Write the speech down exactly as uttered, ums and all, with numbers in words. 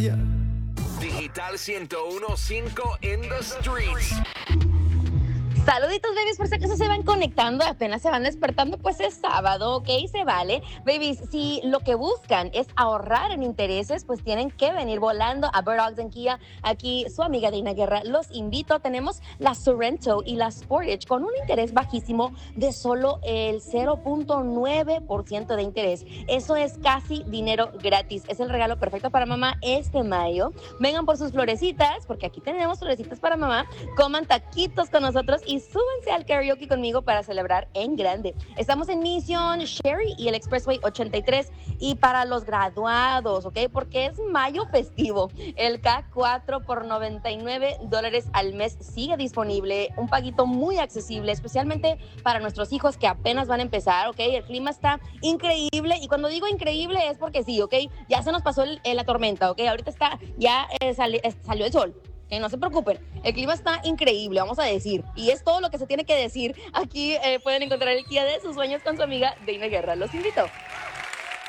Digital ciento uno punto cinco in the streets. Saluditos, babies, por si acaso se van conectando, apenas se van despertando, pues es sábado, ¿ok? Se vale. Babies, si lo que buscan es ahorrar en intereses, pues tienen que venir volando a Bird Dogs and Kia. Aquí su amiga Dina Guerra los invito. Tenemos la Sorento y la Sportage con un interés bajísimo de solo el cero punto nueve por ciento de interés. Eso es casi dinero gratis. Es el regalo perfecto para mamá este mayo. Vengan por sus florecitas, porque aquí tenemos florecitas para mamá. Coman taquitos con nosotros y súbanse al karaoke conmigo para celebrar en grande. Estamos en Mission, Sherry y el Expressway ochenta y tres. Y para los graduados, ¿ok? Porque es mayo festivo. El K cuatro por noventa y nueve dólares al mes sigue disponible. Un paguito muy accesible, especialmente para nuestros hijos que apenas van a empezar, ¿ok? El clima está increíble. Y cuando digo increíble es porque sí, ¿ok? Ya se nos pasó el, la tormenta, ¿ok? Ahorita está, ya eh, sali, eh, salió el sol. Que no se preocupen, el clima está increíble, vamos a decir, y es todo lo que se tiene que decir. Aquí eh, pueden encontrar el Kia de sus sueños con su amiga Dina Guerra. Los invito.